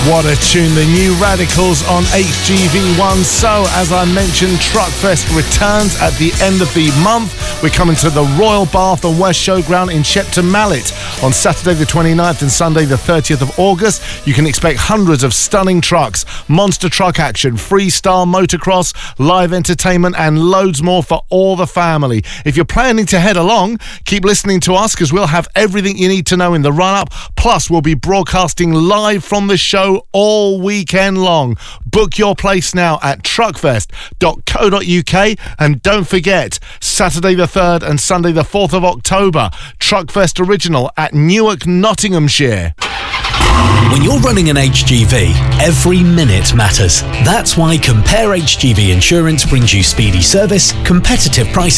What a tune, the New Radicals on HGV1. So, as I mentioned, Truckfest returns at the end of the month. We're coming to the Royal Bath and West Showground in Shepton Mallet on Saturday the 29th and Sunday the 30th of August. You can expect hundreds of stunning trucks, monster truck action, freestyle motocross, live entertainment and loads more for all the family. If you're planning to head along, keep listening to us because we'll have everything you need to know in the run-up. Plus, we'll be broadcasting live from the show all weekend long. Book your place now at truckfest.co.uk, and don't forget, Saturday the 3rd and Sunday the 4th of October, Truckfest Original at Newark, Nottinghamshire. When you're running an HGV, every minute matters. That's why Compare HGV Insurance brings you speedy service, competitive prices,